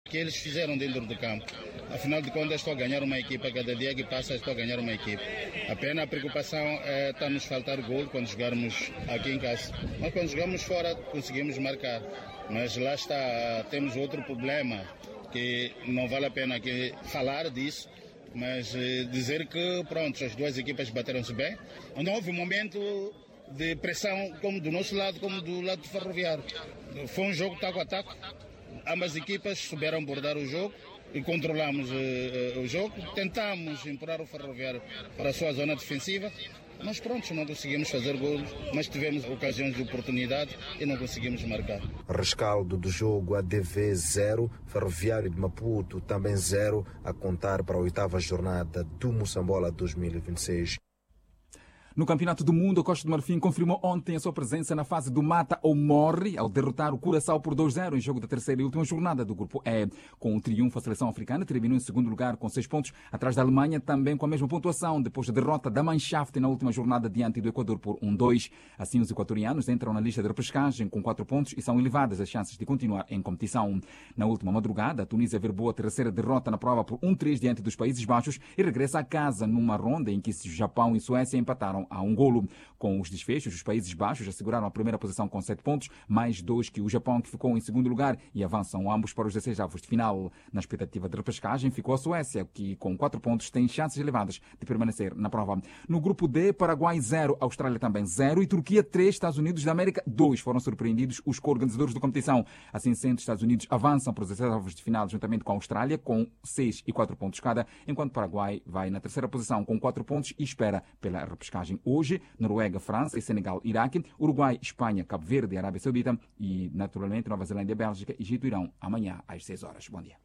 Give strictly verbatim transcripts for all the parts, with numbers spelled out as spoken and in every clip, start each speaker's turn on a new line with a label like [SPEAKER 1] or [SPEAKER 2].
[SPEAKER 1] que eles fizeram dentro do campo. Afinal de contas, estou a ganhar uma equipa, cada dia que passa estou a ganhar uma equipe. Apenas a preocupação é está nos faltar gol quando jogarmos aqui em casa. Mas quando jogamos fora conseguimos marcar. Mas lá está, temos outro problema, que não vale a pena aqui falar disso, mas eh, dizer que pronto, as duas equipas bateram-se bem. Não houve um momento de pressão como do nosso lado, como do lado do Ferroviário. Foi um jogo taco a taco. Ambas equipas souberam abordar o jogo e controlamos uh, uh, o jogo. Tentamos empurrar o Ferroviário para a sua zona defensiva, mas pronto, não conseguimos fazer golos, mas tivemos ocasiões de oportunidade e não conseguimos marcar.
[SPEAKER 2] Rescaldo do jogo, A D V zero, Ferroviário de Maputo também zero, a contar para a oitava jornada do Moçambola dois mil e vinte e seis.
[SPEAKER 3] No Campeonato do Mundo, a Costa do Marfim confirmou ontem a sua presença na fase do mata ou morre ao derrotar o Curaçao por dois a zero em jogo da terceira e última jornada do Grupo E. Com o triunfo, a seleção africana terminou em segundo lugar com seis pontos, atrás da Alemanha, também com a mesma pontuação, depois da derrota da Mannschaft na última jornada diante do Equador por um a dois. Assim, os equatorianos entram na lista de repescagem com quatro pontos e são elevadas as chances de continuar em competição. Na última madrugada, a Tunísia verbou a terceira derrota na prova por um a três diante dos Países Baixos e regressa a casa numa ronda em que Japão e Suécia empataram a um golo. Com os desfechos, os Países Baixos asseguraram a primeira posição com sete pontos, mais dois que o Japão, que ficou em segundo lugar, e avançam ambos para os dezesseis avos de final. Na expectativa de repescagem ficou a Suécia, que com quatro pontos tem chances elevadas de permanecer na prova. No grupo D, Paraguai zero, Austrália também zero e Turquia três, Estados Unidos da América dois. Foram surpreendidos os co-organizadores da competição. Assim sendo, os Estados Unidos avançam para os dezesseis avos de final juntamente com a Austrália, com seis e quatro pontos cada, enquanto Paraguai vai na terceira posição com quatro pontos e espera pela repescagem. Hoje, Noruega, França e Senegal, Iraque, Uruguai, Espanha, Cabo Verde e Arábia Saudita e, naturalmente, Nova Zelândia, Bélgica, Egito e Irão, amanhã às seis horas. Bom dia.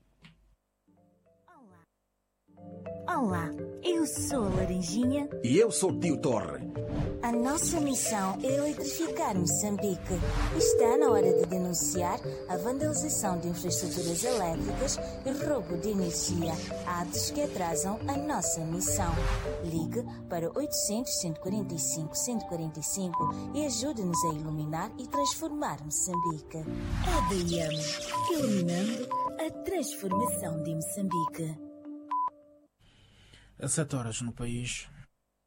[SPEAKER 4] Olá, eu sou a Laranjinha.
[SPEAKER 5] E eu sou o Tio Torre.
[SPEAKER 4] A nossa missão é eletrificar Moçambique. Está na hora de denunciar a vandalização de infraestruturas elétricas e roubo de energia, atos que atrasam a nossa missão. Ligue para oitocentos, cento e quarenta e cinco, cento e quarenta e cinco e ajude-nos a iluminar e transformar Moçambique. A D M, iluminando a transformação de Moçambique.
[SPEAKER 6] A sete horas no país.